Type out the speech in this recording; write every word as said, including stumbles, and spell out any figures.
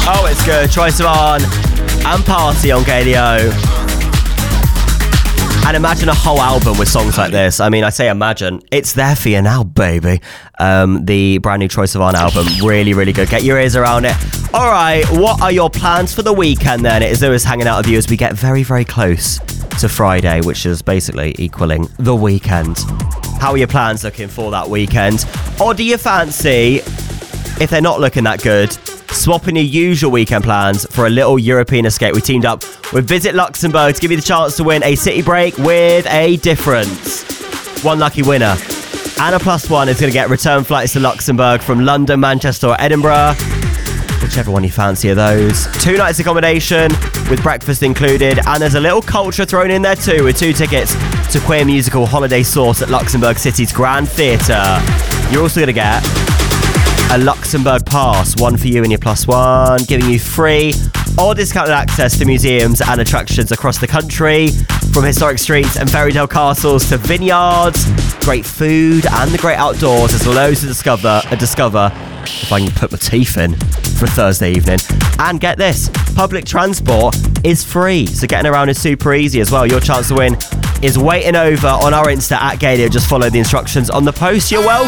Oh, it's good. Troye Sivan and Party on K D O. And imagine a whole album with songs like this. I mean, I say imagine. It's there for you now, baby. Um, the brand new Troye Sivan album. Really, really good. Get your ears around it. All right, what are your plans for the weekend then? It is Lewis hanging out with you as we get very, very close to Friday, which is basically equaling the weekend. How are your plans looking for that weekend? Or do you fancy, if they're not looking that good, swapping your usual weekend plans for a little European escape? We teamed up with Visit Luxembourg to give you the chance to win a city break with a difference. One lucky winner. And a plus one is going to get return flights to Luxembourg from London, Manchester or Edinburgh. Whichever one you fancy of those. Two nights accommodation with breakfast included. And there's a little culture thrown in there too with two tickets to queer musical Holiday Source at Luxembourg City's Grand Theatre. You're also going to get a Luxembourg pass, one for you and your plus one, giving you free or discounted access to museums and attractions across the country, from historic streets and fairy tale castles to vineyards, great food and the great outdoors. There's loads to discover, uh, discover if I can put my teeth in for a Thursday evening. And get this, public transport is free, so getting around is super easy as well. Your chance to win is waiting over on our Insta at Gadio. Just follow the instructions on the post. You're welcome.